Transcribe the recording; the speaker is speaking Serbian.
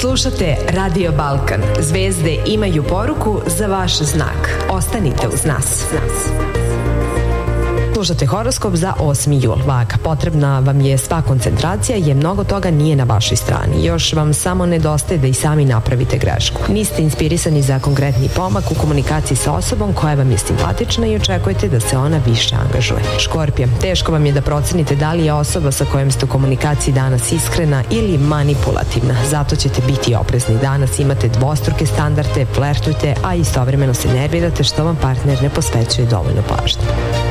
Slušate Radio Balkan. Zvezde imaju poruku za vaš znak. Ostanite uz nas. Slušate horoskop za 8. jul. Vaga, potrebna vam je sva koncentracija jer mnogo toga nije na vašoj strani. Još vam samo nedostaje da i sami napravite grešku. Niste inspirisani za konkretni pomak u komunikaciji sa osobom koja vam je simpatična i očekujete da se ona više angažuje. Škorpije, teško vam je da procenite da li je osoba sa kojom ste u komunikaciji danas iskrena ili manipulativna. Zato ćete biti oprezni. Danas imate dvostruke standarde, flertujte, a istovremeno se nervirate što vam partner ne posvećuje dovoljno pažnje.